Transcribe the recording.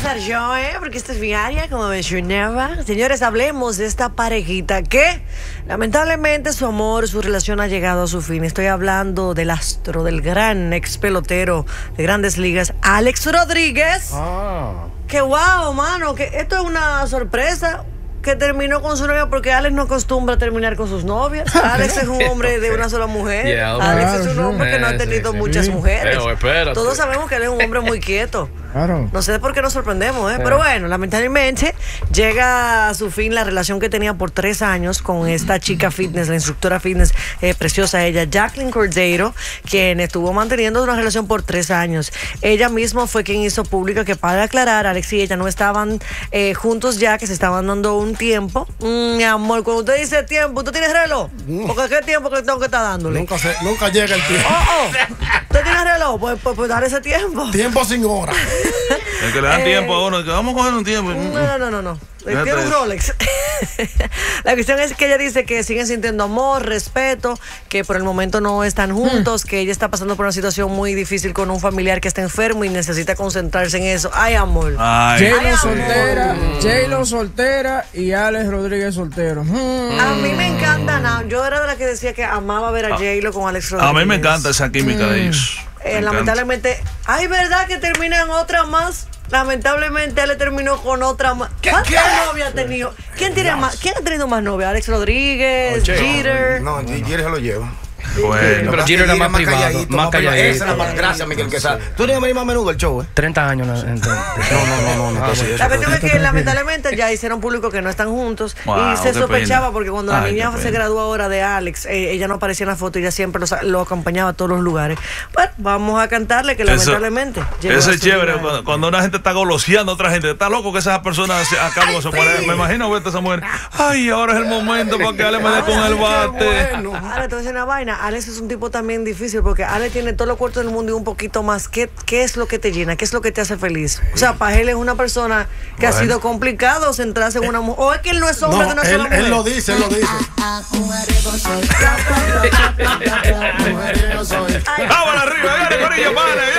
empezar yo, porque esta es mi área, como mencionaba. Señores, hablemos de esta parejita que, lamentablemente, su amor, su relación ha llegado a su fin. Estoy hablando del astro, del gran ex pelotero de Grandes Ligas, Alex Rodríguez. Que wow, mano, que esto es una sorpresa. Que terminó con su novia porque Alex no acostumbra a terminar con sus novias. Alex es un hombre de una sola mujer. Alex es un hombre que no ha tenido muchas mujeres. Todos sabemos que él es un hombre muy quieto. Claro. No sé por qué nos sorprendemos, pero bueno, lamentablemente llega a su fin la relación que tenía por 3 años con esta chica fitness, la instructora fitness preciosa ella, Jacqueline Cordeiro, quien estuvo manteniendo una relación por 3 años. Ella misma fue quien hizo público que, para aclarar, Alex y ella no estaban juntos ya, que se estaban dando un tiempo. Mi amor, cuando usted dice tiempo, ¿usted tiene reloj? Porque ¿qué tiempo que tengo que estar dándole? Nunca llega el tiempo. ¿Usted tiene reloj? Pues dar ese tiempo. Tiempo sin hora. Es que le dan tiempo a uno, que vamos a coger un tiempo. No. Quiero un Rolex. La cuestión es que ella dice que siguen sintiendo amor, respeto, que por el momento no están juntos, que ella está pasando por una situación muy difícil con un familiar que está enfermo y necesita concentrarse en eso. Ay, amor. J-Lo soltera y Alex Rodríguez soltero. A mí me encanta. Yo era de la que decía que amaba ver a J-Lo con Alex Rodríguez. A mí me encanta esa química de ellos. Lamentablemente, hay verdad que terminan otra más. Lamentablemente él le terminó con otra más. ¿Cuántas novias ha tenido? ¿Quién ha tenido más novias? ¿Alex Rodríguez? Jeter. No, Jeter se lo lleva. Bueno, pero Jeter era más privado, más calladito. Gracias, Miguel Quesada. ¿Tú tienes que venir más a menudo el show, 30 años. No. La cuestión es que lamentablemente ya hicieron público que no están juntos. Y se sospechaba porque cuando la niña se graduó ahora de Alex, ella no aparecía en la foto y ella siempre lo acompañaba a todos los lugares. Bueno, vamos a cantarle que lamentablemente eso es chévere cuando una gente está goloseando a otra gente. Está loco que esas personas acaben con su pareja. Me imagino verte a esa mujer. Ay, ahora es el momento para que Ale me dé con el bate. Ahora te voy a decir una vaina. Alex es un tipo también difícil porque Alex tiene todos los cuartos del mundo y un poquito más. ¿Qué es lo que te llena? ¿Qué es lo que te hace feliz? O sea, para él es una persona que ha sido complicado centrarse en una mujer. O es que él no es hombre de una sola mujer. Él lo dice. Vámonos arriba,